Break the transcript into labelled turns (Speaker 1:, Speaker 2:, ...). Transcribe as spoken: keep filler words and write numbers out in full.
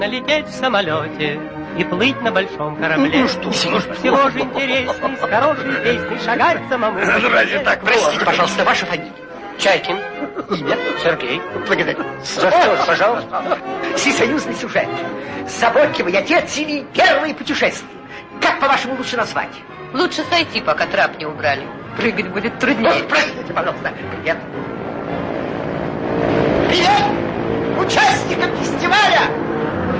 Speaker 1: Лететь в самолете и плыть на большом корабле.
Speaker 2: Ну что,
Speaker 1: всего, всего же интересней, с хорошей песней шагать самому.
Speaker 2: Ну разве так?
Speaker 3: Простите, пожалуйста, ваша фамилия?
Speaker 1: Чайкин.
Speaker 3: Имя?
Speaker 1: Сергей.
Speaker 3: Благодарю.
Speaker 1: За что же, пожалуйста.
Speaker 3: Всесоюзный сюжет. Заботливый отец или первые путешествия. Как, по-вашему, лучше назвать?
Speaker 4: Лучше сойти, пока трап не убрали. Прыгать будет труднее.
Speaker 3: Простите, пожалуйста. Привет. Привет участникам фестиваля.